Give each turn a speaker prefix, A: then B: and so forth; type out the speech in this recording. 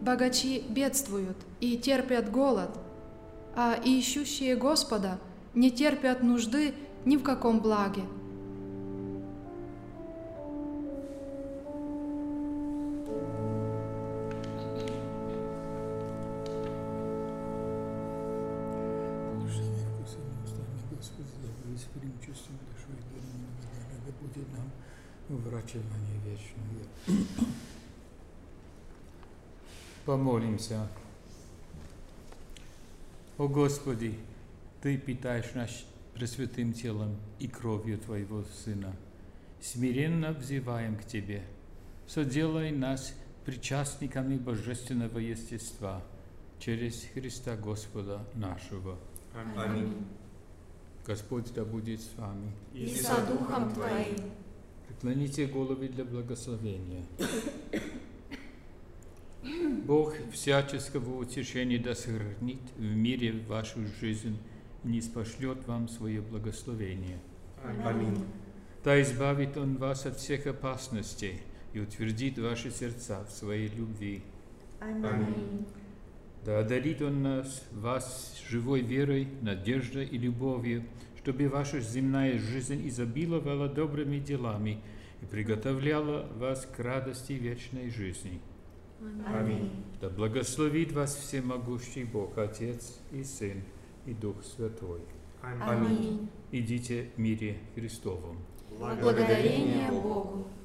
A: Богачи бедствуют и терпят голод, а ищущие Господа не терпят нужды ни в каком благе.
B: Врачевание вечное. Помолимся. О Господи, Ты питаешь нас пресвятым телом и кровью Твоего Сына. Смиренно взываем к Тебе. Соделай нас причастниками Божественного естества через Христа Господа нашего.
C: Аминь.
B: Господь да будет с вами.
C: И со Духом Твоим.
B: Преклоните головы для благословения. Бог всяческого утешения да сохранит в мире вашу жизнь и ниспошлет вам свое благословение.
C: Аминь.
B: Да избавит Он вас от всех опасностей и утвердит ваши сердца в своей любви.
C: Аминь.
B: Да одарит Он вас живой верой, надеждой и любовью, чтобы ваша земная жизнь изобиловала добрыми делами и приготовляла вас к радости вечной жизни.
C: Аминь.
B: Да благословит вас всемогущий Бог, Отец и Сын и Дух Святой.
C: Аминь.
B: Идите в мире Христовом.
C: Благодарение Богу.